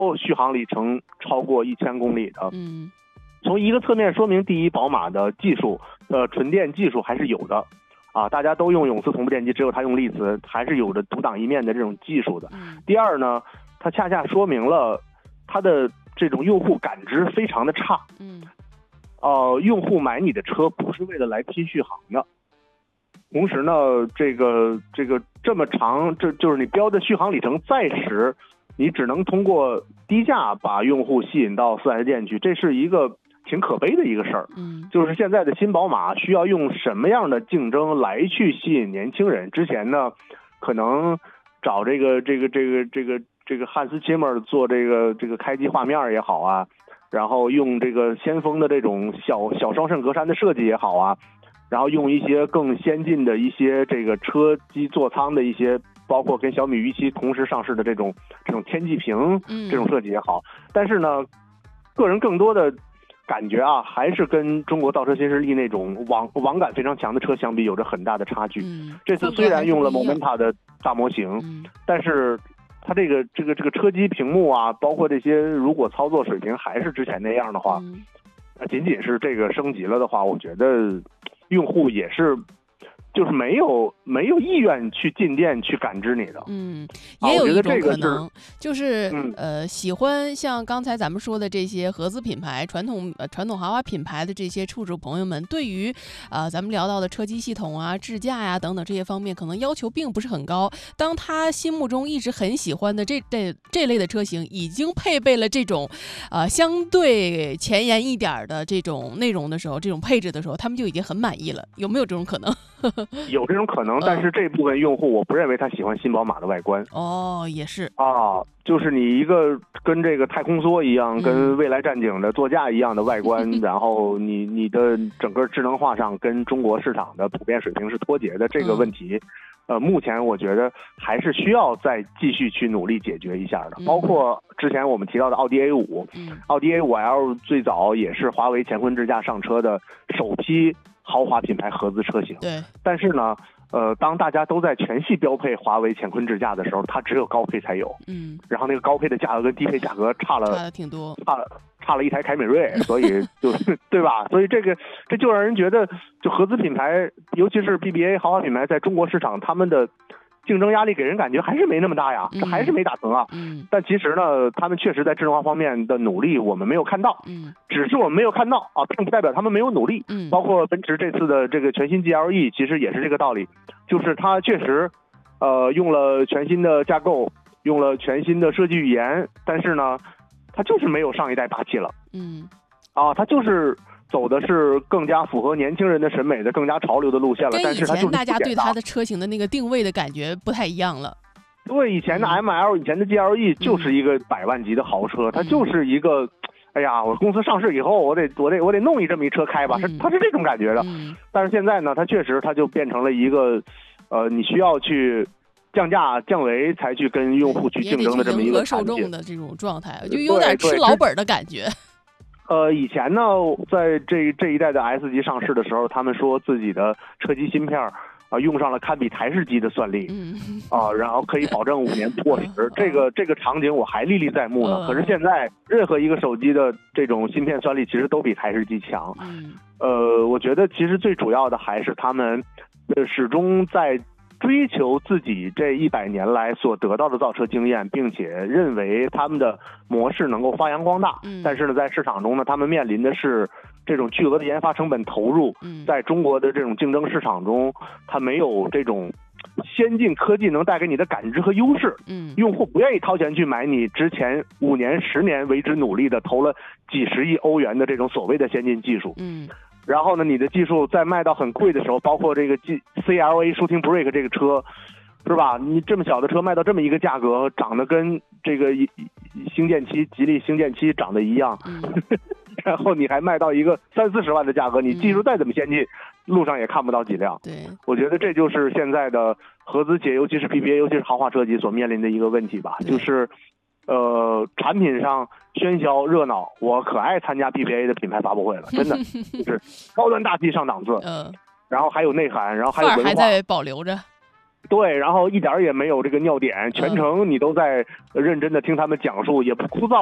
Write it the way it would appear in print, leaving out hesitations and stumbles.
续航里程超过1000公里的。从一个侧面说明，第一，宝马的技术，纯电技术还是有的，啊，大家都用永磁同步电机，只有它用力磁，还是有着独当一面的这种技术的。第二呢，它恰恰说明了它的这种用户感知非常的差。用户买你的车不是为了来拼续航的。同时呢，这个这么长，这就是你标的续航里程再时，你只能通过低价把用户吸引到 4S 店去，这是一个挺可悲的一个事儿。就是现在的新宝马需要用什么样的竞争来去吸引年轻人？之前呢，可能找这个汉斯切默尔做这个开机画面也好啊，然后用这个先锋的这种小双肾格栅的设计也好啊，然后用一些更先进的一些这个车机座舱的一些，包括跟小米预期同时上市的这种天际屏这种设计也好，但是呢，个人更多的感觉啊，还是跟中国造车新势力那种网感非常强的车相比，有着很大的差距。这次虽然用了 Momenta 的大模型，但是它这个车机屏幕啊，包括这些，如果操作水平还是之前那样的话，仅仅是这个升级了的话，我觉得用户也是就是没有意愿去进店去感知你的。 也有一种可能，就是喜欢像刚才咱们说的这些合资品牌、传统豪华品牌的这些车主朋友们，对于咱们聊到的车机系统啊、智驾呀等等这些方面，可能要求并不是很高。当他心目中一直很喜欢的这类的车型已经配备了这种相对前沿一点的这种内容的时候，这种配置的时候，他们就已经很满意了。有没有这种可能？ 有这种可能，但是这部分用户我不认为他喜欢新宝马的外观。 也是就是你一个跟这个太空梭一样，跟未来战警的座驾一样的外观，然后你的整个智能化上跟中国市场的普遍水平是脱节的这个问题，目前我觉得还是需要再继续去努力解决一下的。包括之前我们提到的奥迪 A5，奥迪 A5L 最早也是华为乾坤智驾上车的首批豪华品牌合资车型。 对， 但是呢，当大家都在全系标配华为乾坤智驾的时候，它只有高配才有。然后那个高配的价格跟低配价格差了挺多， 差了一台凯美瑞，所以就是对吧？所以这就让人觉得，就合资品牌，尤其是 BBA 豪华品牌，在中国市场他们的竞争压力给人感觉还是没那么大呀，这还是没打成啊。但其实呢，他们确实在智能化方面的努力我们没有看到，只是我们没有看到啊，并不代表他们没有努力。包括奔驰这次的这个全新 GLE， 其实也是这个道理，就是它确实用了全新的架构，用了全新的设计语言，但是呢，它就是没有上一代霸气了。它就是走的是更加符合年轻人的审美的更加潮流的路线了，但是它就是大家对它的车型的那个定位的感觉不太一样了。 对，以前的 ML， 以前的 GLE 就是一个100万级的豪车，它就是一个，哎呀，我公司上市以后，我得弄这么一车开吧，它是这种感觉的。但是现在呢，它确实它就变成了一个，你需要去降价降维才去跟用户去竞争的这么一个受众的这种状态，就有点吃老本的感觉。 以前呢，在这一代的 S 级上市的时候，他们说自己的车机芯片用上了堪比台式机的算力，然后可以保证5年不过时。这个场景我还历历在目呢。可是现在任何一个手机的这种芯片算力其实都比台式机强。我觉得其实最主要的还是他们始终在追求自己这100年来所得到的造车经验，并且认为他们的模式能够发扬光大。但是呢，在市场中呢，他们面临的是这种巨额的研发成本投入，在中国的这种竞争市场中，它没有这种先进科技能带给你的感知和优势。用户不愿意掏钱去买你之前5年10年为之努力的投了几十亿欧元的这种所谓的先进技术。然后呢，你的技术在卖到很贵的时候，包括这个 CLA Shooting Brake 这个车，是吧？你这么小的车卖到这么一个价格，长得跟这个吉利星舰7长得一样，然后你还卖到一个30-40万的价格，你技术再怎么先进，路上也看不到几辆。 对， 我觉得这就是现在的合资企业，尤其是 BBA， 尤其是豪华车企所面临的一个问题吧，就是产品上喧嚣热闹，我可爱参加 BBA 的品牌发布会了，真的就是高端大气上档次，然后还有内涵，然后还有文化， 还在保留着。 对，然后一点也没有这个尿点，全程你都在认真的听他们讲述，也不枯燥。